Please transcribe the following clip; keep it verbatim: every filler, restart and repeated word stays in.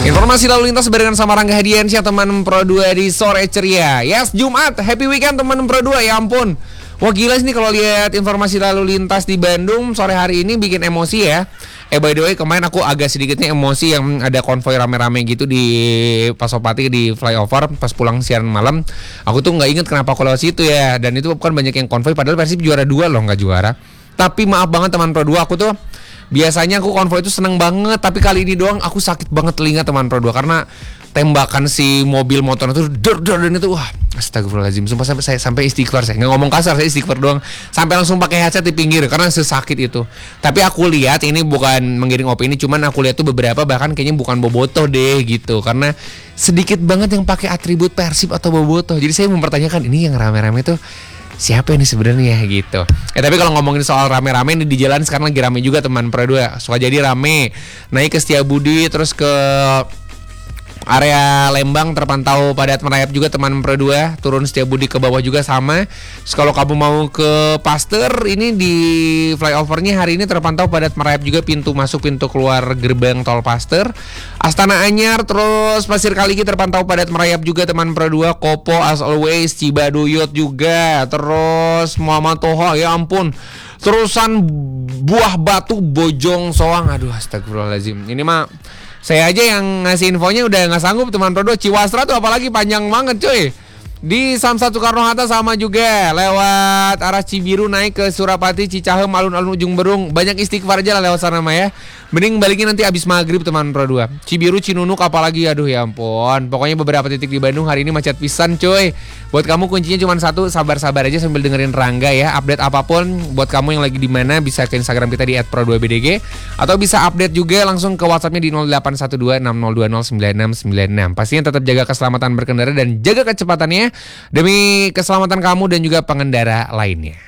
Informasi lalu lintas barengan sama Rangga Hadiansyah, teman Pro dua di sore ceria. Yes, Jumat, happy weekend teman Pro dua, ya ampun. Wah gila sih nih kalau lihat informasi lalu lintas di Bandung sore hari ini bikin emosi ya. Eh by the way kemarin aku agak sedikitnya emosi yang ada konvoy rame-rame gitu di Pasopati di flyover pas pulang siaran malam. Aku tuh nggak inget kenapa aku lewat situ ya. Dan itu bukan banyak yang konvoy padahal Persib juara dua loh, nggak juara. Tapi maaf banget teman Pro dua, aku tuh biasanya aku konvoy itu seneng banget, tapi kali ini doang aku sakit banget telinga teman Pro dua karena tembakan si mobil motor itu der der dan itu wah astagfirullahaladzim, sumpah sampai saya sampai istighfar, saya nggak ngomong kasar, saya istighfar doang sampai langsung pakai headset di pinggir karena sesakit itu. Tapi aku lihat ini bukan menggiring opini, cuman aku lihat tuh beberapa bahkan kayaknya bukan bobotoh deh gitu karena sedikit banget yang pakai atribut Persib atau bobotoh. Jadi saya mempertanyakan ini yang rame-rame itu siapa ini sebenarnya gitu. Eh tapi kalau ngomongin soal rame-rame ini di jalan sekarang lagi rame juga teman Pro dua. Soal jadi rame. Naik ke Setiabudi terus ke area Lembang terpantau padat merayap juga teman Pro dua. Turun Setiabudi ke bawah juga sama. Terus kalau kamu mau ke Pasteur ini di flyovernya hari ini terpantau padat merayap juga, pintu masuk pintu keluar gerbang tol Pasteur. Astana Anyar terus Pasir Kaliki terpantau padat merayap juga teman Pro dua. Kopo as always, Cibaduyut juga. Terus Muhammad Toha, ya ampun. Terusan Buah Batu Bojong Soang. Aduh astagfirullahaladzim. Ini mah saya aja yang ngasih infonya udah gak sanggup teman Pro dua. Ciwastra tuh apalagi panjang banget cuy. Di Samsat Soekarno-Hatta sama juga. Lewat arah Cibiru naik ke Surapati, Cicahem, alun-alun Ujung Berung. Banyak istighfar aja lah lewat sana mah ya. Mending balikin nanti abis maghrib teman Pro dua. Cibiru, Cinunuk apalagi, aduh ya ampun. Pokoknya beberapa titik di Bandung hari ini macet pisan cuy. Buat kamu kuncinya cuma satu, sabar-sabar aja sambil dengerin Rangga ya. Update apapun buat kamu yang lagi di mana bisa ke Instagram kita di et pro dua b d g atau bisa update juga langsung ke WhatsAppnya di nol delapan satu dua enam nol dua nol sembilan enam sembilan enam. Pastinya tetap jaga keselamatan berkendara dan jaga kecepatannya demi keselamatan kamu dan juga pengendara lainnya.